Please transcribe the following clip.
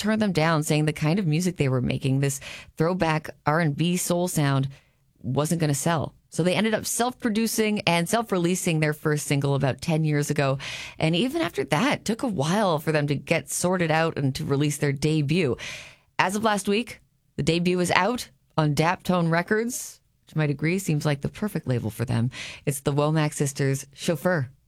turned them down, saying the kind of music they were making, this throwback R&B soul sound, wasn't going to sell. So they ended up self-producing and self-releasing their first single about 10 years ago. And even after that, it took a while for them to get sorted out and to release their debut. As of last week, the debut is out on Daptone Records, which you might agree seems like the perfect label for them. It's the Womack Sisters' Chauffeur.